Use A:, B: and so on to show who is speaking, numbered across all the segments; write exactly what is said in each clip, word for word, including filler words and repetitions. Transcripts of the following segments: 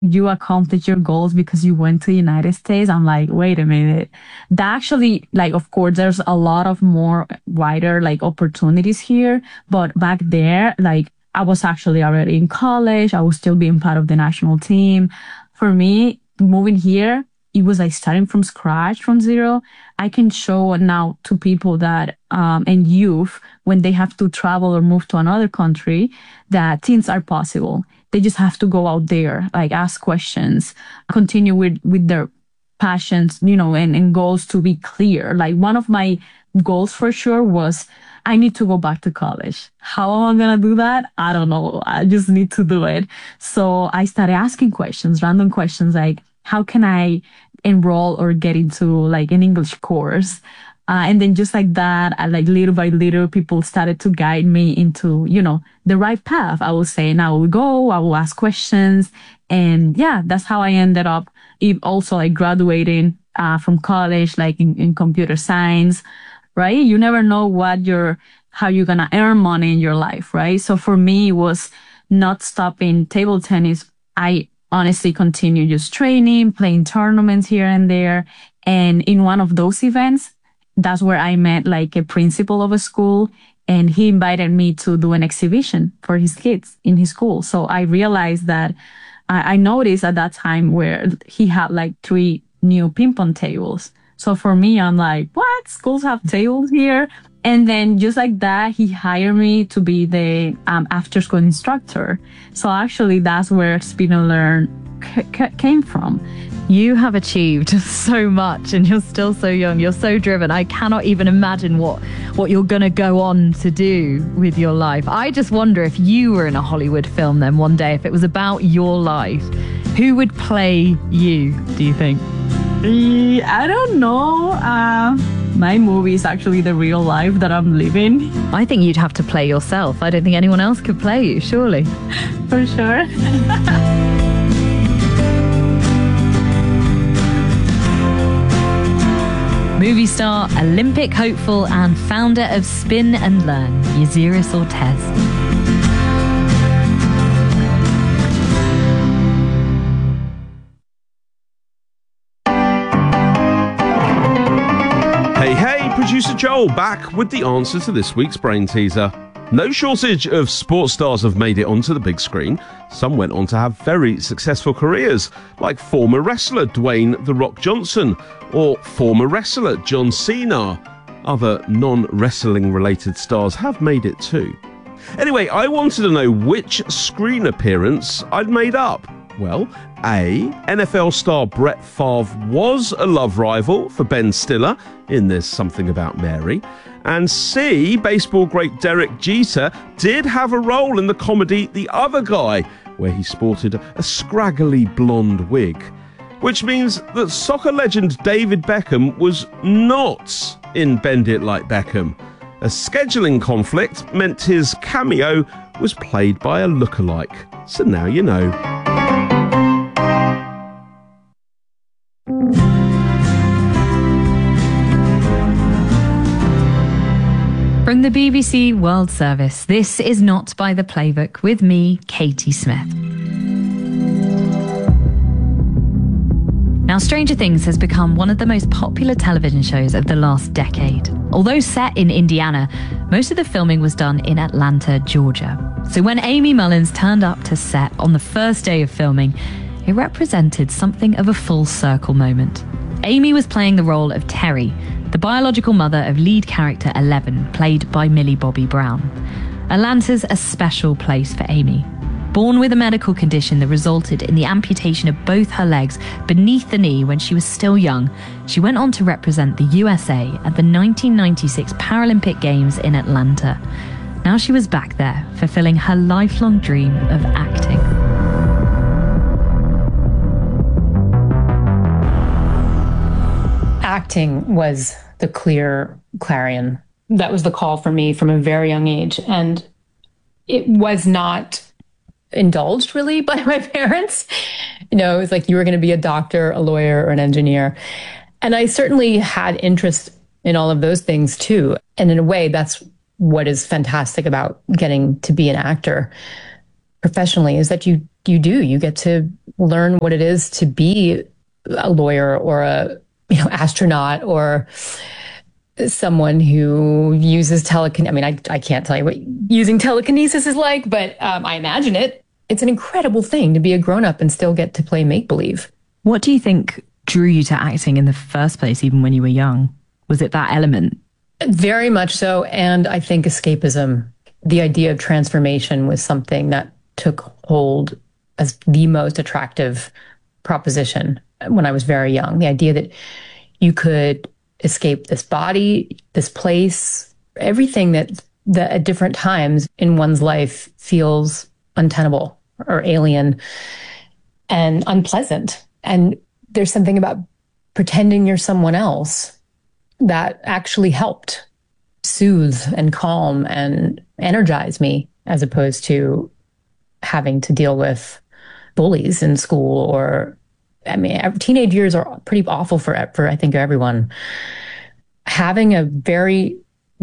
A: you accomplish your goals because you went to the United States. I'm like, wait a minute. That actually, like, of course, there's a lot of more wider like opportunities here. But back there, like, I was actually already in college. I was still being part of the national team. For me, moving here, it was like starting from scratch, from zero. I can show now to people that, um, and youth, when they have to travel or move to another country, that things are possible. They just have to go out there, like ask questions, continue with, with their passions, you know, and, and goals to be clear. Like one of my goals for sure was I need to go back to college. How am I going to do that? I don't know. I just need to do it. So I started asking questions, random questions like, how can I enroll or get into like an English course? Uh, and then just like that, I, like little by little, people started to guide me into, you know, the right path. I will say, and I will go, I will ask questions. And yeah, that's how I ended up if also like graduating uh, from college, like in, in computer science, right? You never know what you're, how you're going to earn money in your life, right? So for me, it was not stopping table tennis. I honestly continued just training, playing tournaments here and there. And in one of those events, that's where I met like a principal of a school, and he invited me to do an exhibition for his kids in his school. So I realized that I, I noticed at that time where he had like three new ping pong tables. So for me, I'm like, what? Schools have tables here? And then just like that, he hired me to be the um, after school instructor. So actually that's where Spin and Learn c- c- came from.
B: You have achieved so much and you're still so young. You're so driven. I cannot even imagine what, what you're going to go on to do with your life. I just wonder if you were in a Hollywood film then one day, if it was about your life, who would play you, do you think?
A: I don't know. Uh, my movie is actually the real life that I'm living.
B: I think you'd have to play yourself. I don't think anyone else could play you, surely.
A: For sure.
B: Movie star, Olympic hopeful, and founder of Spin and Learn, Yaziris Ortez.
C: Hey, hey, producer Joel back with the answer to this week's brain teaser. No shortage of sports stars have made it onto the big screen. Some went on to have very successful careers, like former wrestler Dwayne "The Rock" Johnson or former wrestler John Cena. Other non-wrestling related stars have made it too. Anyway, I wanted to know which screen appearance I'd made up. Well, A, N F L star Brett Favre was a love rival for Ben Stiller in There's Something About Mary. And C, baseball great Derek Jeter did have a role in the comedy The Other Guy, where he sported a scraggly blonde wig. Which means that soccer legend David Beckham was not in Bend It Like Beckham. A scheduling conflict meant his cameo was played by a lookalike. So now you know.
B: From the B B C World Service, this is Not by the Playbook with me, Katie Smith. Now, Stranger Things has become one of the most popular television shows of the last decade. Although set in Indiana, most of the filming was done in Atlanta, Georgia. So when Amy Mullins turned up to set on the first day of filming, it represented something of a full circle moment. Amy was playing the role of Terry, the biological mother of lead character Eleven, played by Millie Bobby Brown. Atlanta's a special place for Amy. Born with a medical condition that resulted in the amputation of both her legs beneath the knee when she was still young, she went on to represent the U S A at the nineteen ninety-six Paralympic Games in Atlanta. Now she was back there, fulfilling her lifelong dream of acting.
D: Acting was the clear clarion. That was the call for me from a very young age. And it was not indulged really by my parents. You know, it was like you were going to be a doctor, a lawyer, or an engineer. And I certainly had interest in all of those things too. And in a way, that's what is fantastic about getting to be an actor. professionally is that you you do you get to learn what it is to be a lawyer or a you know astronaut or someone who uses telekinesis. I mean, I, I can't tell you what using telekinesis is like, but um, I imagine it. It's an incredible thing to be a grown-up and still get to play make-believe.
B: What do you think drew you to acting in the first place, even when you were young? Was it that element?
D: Very much so. And I think escapism, the idea of transformation was something that took hold as the most attractive proposition when I was very young. The idea that you could escape this body, this place, everything that, that at different times in one's life feels untenable or alien and unpleasant. And there's something about pretending you're someone else that actually helped soothe and calm and energize me, as opposed to having to deal with bullies in school. Or, I mean, teenage years are pretty awful for, for I think, everyone. Having a very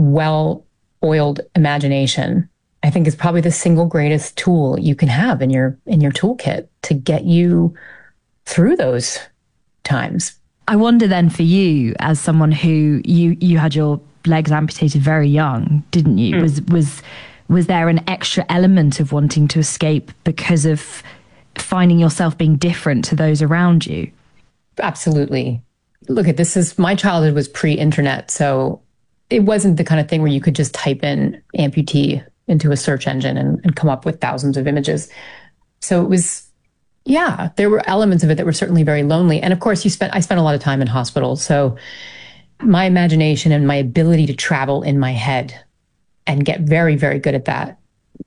D: well-oiled imagination, I think, is probably the single greatest tool you can have in your in your toolkit to get you through those times.
B: I wonder then, for you, as someone who you you had your legs amputated very young, didn't you? Mm. Was was was there an extra element of wanting to escape because of finding yourself being different to those around you?
D: Absolutely. Look, at this is my childhood was pre-internet, so it wasn't the kind of thing where you could just type in amputee into a search engine and, and come up with thousands of images. So it was, yeah, there were elements of it that were certainly very lonely. And of course, you spent I spent a lot of time in hospitals. So my imagination and my ability to travel in my head and get very, very good at that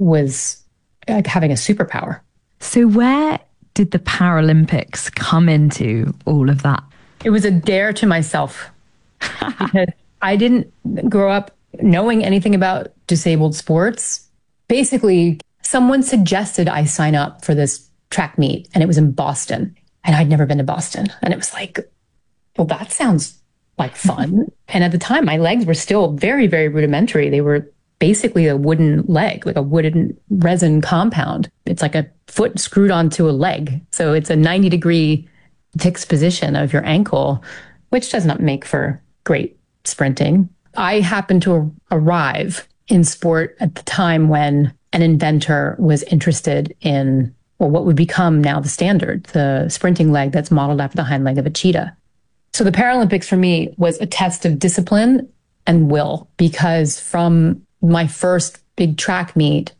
D: was like having a superpower.
B: So where did the Paralympics come into all of that?
D: It was a dare to myself. Because I didn't grow up knowing anything about disabled sports. Basically, someone suggested I sign up for this track meet, and it was in Boston. And I'd never been to Boston. And it was like, well, that sounds like fun. And at the time, my legs were still very, very rudimentary. They were basically a wooden leg, like a wooden resin compound. It's like a foot screwed onto a leg. So it's a ninety degree fixed position of your ankle, which does not make for great sprinting. I happened to arrive in sport at the time when an inventor was interested in, well, what would become now the standard, the sprinting leg that's modeled after the hind leg of a cheetah. So the Paralympics for me was a test of discipline and will, because from my first big track meet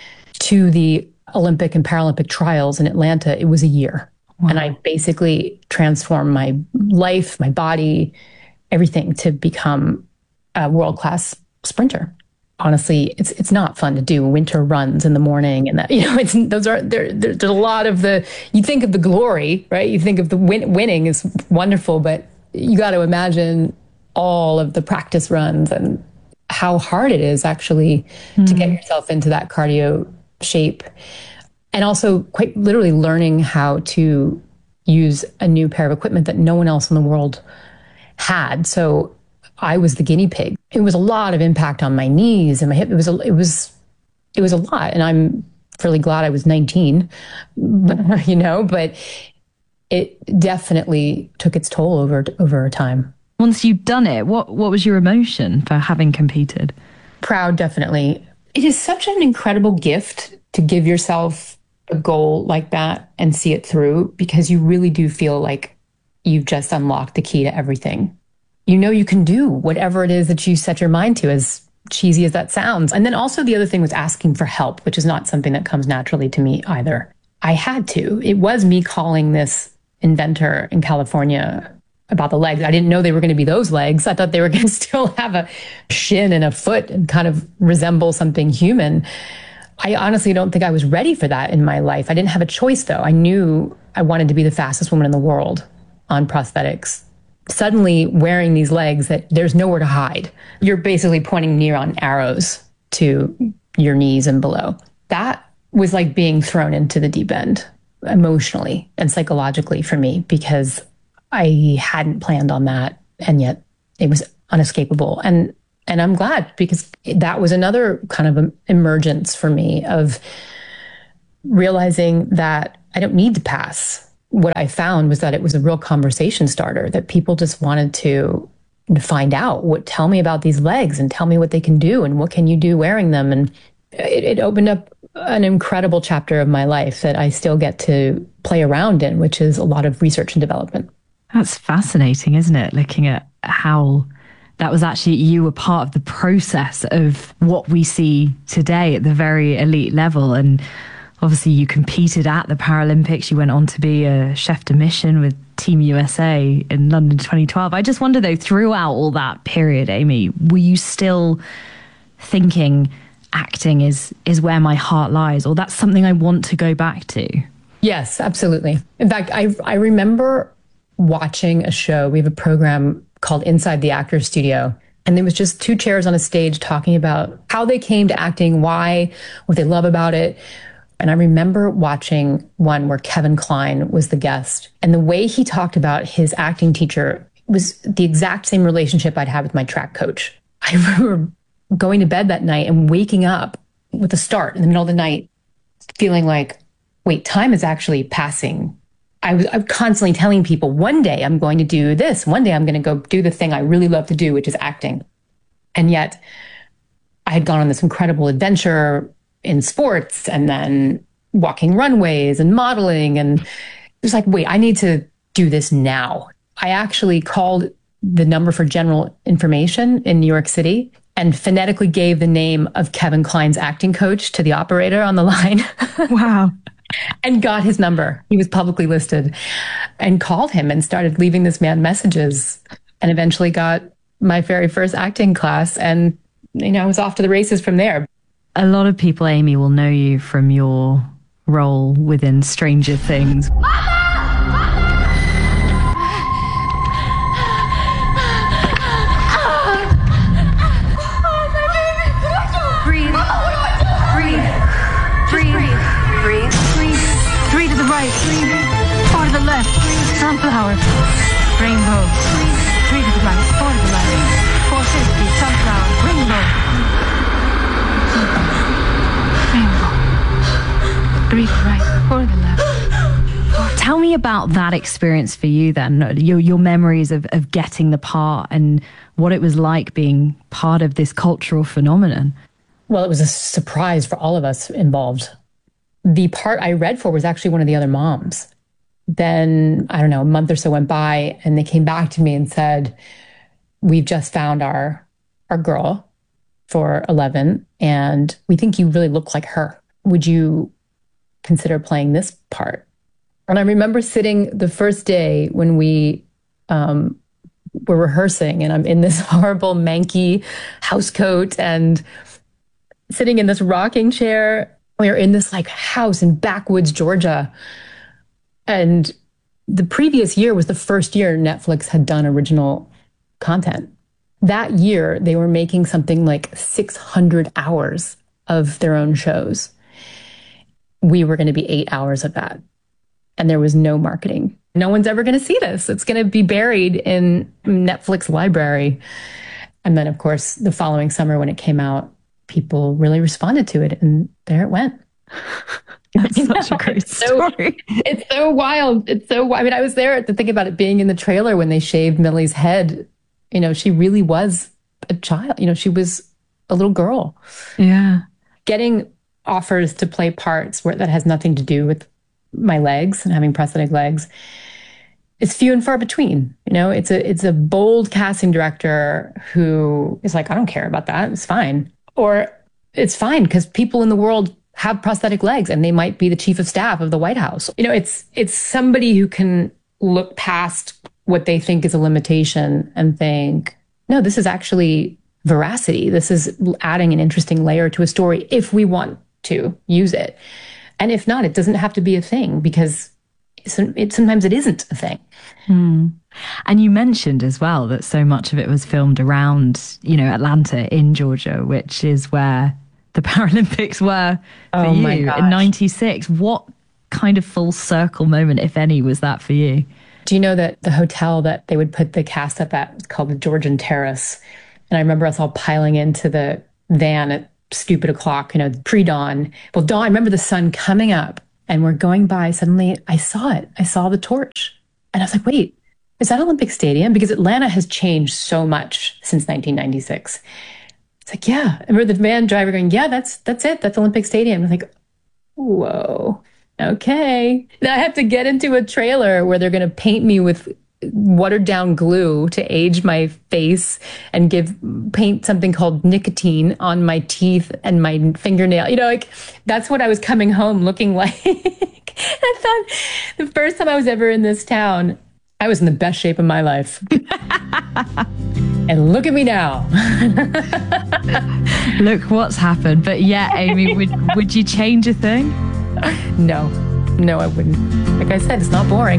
D: to the Olympic and Paralympic trials in Atlanta, it was a year. Wow. And I basically transformed my life, my body, everything to become a world-class sprinter. Honestly, it's it's not fun to do winter runs in the morning, and that, you know, it's those are there. there there's a lot of the, you think of the glory, right? You think of the win, winning is wonderful, but you got to imagine all of the practice runs and how hard it is actually mm-hmm. to get yourself into that cardio shape. And also quite literally learning how to use a new pair of equipment that no one else in the world had. So I was the guinea pig. It was a lot of impact on my knees and my hip. It was a, it was, it was a lot. And I'm really glad I was nineteen, you know, but it definitely took its toll over, over time.
B: Once you'd done it, what, what was your emotion for having competed?
D: Proud, definitely. It is such an incredible gift to give yourself a goal like that and see it through, because you really do feel like you've just unlocked the key to everything. You know, you can do whatever it is that you set your mind to, as cheesy as that sounds. And then also the other thing was asking for help, which is not something that comes naturally to me either. I had to. It was me calling this inventor in California about the legs. I didn't know they were going to be those legs. I thought they were going to still have a shin and a foot and kind of resemble something human. I honestly don't think I was ready for that in my life. I didn't have a choice, though. I knew I wanted to be the fastest woman in the world on prosthetics. Suddenly wearing these legs that there's nowhere to hide. You're basically pointing near-on arrows to your knees and below. That was like being thrown into the deep end emotionally and psychologically for me, because I hadn't planned on that, and yet it was unescapable. And and I'm glad, because that was another kind of emergence for me of realizing that I don't need to pass. What I found was that it was a real conversation starter, that people just wanted to, to find out, what, tell me about these legs and tell me what they can do and what can you do wearing them. And it, it opened up an incredible chapter of my life that I still get to play around in, which is a lot of research and development.
B: That's fascinating, isn't it? Looking at how that was actually, you were part of the process of what we see today at the very elite level. And obviously you competed at the Paralympics. You went on to be a chef de mission with Team U S A in London twenty twelve. I just wonder though, throughout all that period, Amy, were you still thinking acting is is where my heart lies, or that's something I want to go back to?
D: Yes, absolutely. In fact, I I remember watching a show. We have a program called Inside the Actors Studio. And there was just two chairs on a stage talking about how they came to acting, why, what they love about it. And I remember watching one where Kevin Kline was the guest. And the way he talked about his acting teacher was the exact same relationship I'd had with my track coach. I remember going to bed that night and waking up with a start in the middle of the night, feeling like, wait, time is actually passing. I was, I'm constantly telling people, one day I'm going to do this. One day I'm going to go do the thing I really love to do, which is acting. And yet I had gone on this incredible adventure in sports and then walking runways and modeling. And it was like, wait, I need to do this now. I actually called the number for general information in New York City and phonetically gave the name of Kevin Kline's acting coach to the operator on the line.
B: Wow.
D: And got his number. He was publicly listed, and called him and started leaving this man messages, and eventually got my very first acting class. And, you know, I was off to the races from there.
B: A lot of people, Amy, will know you from your role within Stranger Things.
E: Sunflower, rainbow, three to the right, four to the left, four fifty, sunflower, rainbow, rainbow, three to the right, four to the left.
B: Tell me about that experience for you then, your your memories of, of getting the part and what it was like being part of this cultural phenomenon.
D: Well, it was a surprise for all of us involved. The part I read for was actually one of the other moms. Then, I don't know, a month or so went by and they came back to me and said, we've just found our our girl for Eleven and we think you really look like her. Would you consider playing this part? And I remember sitting the first day when we um, were rehearsing and I'm in this horrible manky house coat and sitting in this rocking chair. We were in this like house in backwoods, Georgia. And the previous year was the first year Netflix had done original content. That year, they were making something like six hundred hours of their own shows. We were going to be eight hours of that. And there was no marketing. No one's ever going to see this. It's going to be buried in Netflix library. And then, of course, the following summer when it came out, people really responded to it. And there it went.
B: That's such a great story.
D: So, it's so wild. It's so, I mean, I was there to think about it being in the trailer when they shaved Millie's head. You know, she really was a child. You know, she was a little girl.
B: Yeah.
D: Getting offers to play parts where that has nothing to do with my legs and having prosthetic legs is few and far between. You know, it's a, it's a bold casting director who is like, I don't care about that. It's fine. Or it's fine because people in the world have prosthetic legs and they might be the chief of staff of the White House. You know, it's it's somebody who can look past what they think is a limitation and think, no, this is actually veracity. This is adding an interesting layer to a story if we want to use it. And if not, it doesn't have to be a thing because it, sometimes it isn't a thing.
B: Hmm. And you mentioned as well that so much of it was filmed around, you know, Atlanta in Georgia, which is where the Paralympics were for
D: oh
B: you
D: in
B: ninety-six. What kind of full circle moment, if any, was that for you?
D: Do you know that the hotel that they would put the cast up at was called the Georgian Terrace? And I remember us all piling into the van at stupid o'clock, you know, pre-dawn. Well, dawn, I remember the sun coming up and we're going by. Suddenly I saw it. I saw the torch. And I was like, wait, is that Olympic Stadium? Because Atlanta has changed so much since nineteen ninety-six. It's like, yeah. I remember the van driver going, yeah, that's that's it. That's Olympic Stadium. I'm like, whoa, okay. Now I have to get into a trailer where they're going to paint me with watered down glue to age my face and give paint something called nicotine on my teeth and my fingernail. You know, like that's what I was coming home looking like. I thought the first time I was ever in this town, I was in the best shape of my life. And look at me now.
B: Look what's happened. But yeah, Amy, would, would you change a thing?
D: No, no, I wouldn't. Like I said, it's not boring.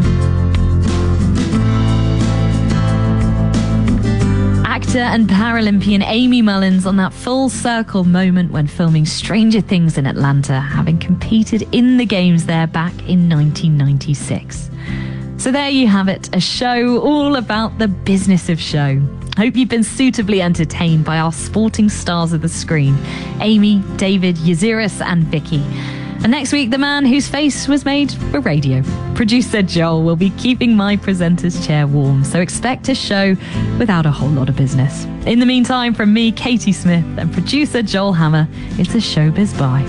B: Actor and Paralympian Amy Mullins on that full circle moment when filming Stranger Things in Atlanta, having competed in the games there back in nineteen ninety-six. So there you have it, a show all about the business of show. Hope you've been suitably entertained by our sporting stars of the screen, Amy, David, Yaziris and Vicky. And next week, the man whose face was made for radio. Producer Joel will be keeping my presenter's chair warm, so expect a show without a whole lot of business. In the meantime, from me, Katie Smith, and producer Joel Hammer, it's a Showbiz Bye.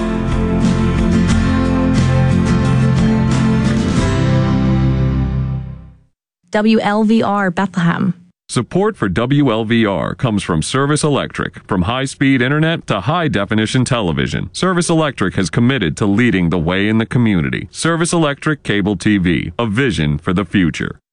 F: W L V R Bethlehem.
G: Support for W L V R comes from Service Electric. From high-speed internet to high-definition television, Service Electric has committed to leading the way in the community. Service Electric Cable T V, a vision for the future.